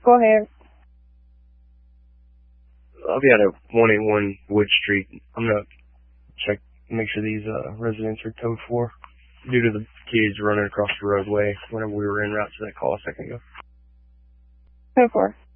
Go ahead. I'll be at 181 Wood Street. I'm going to make sure these residents are towed for due to the kids running across the roadway whenever we were en route to that call a second ago. Code 4.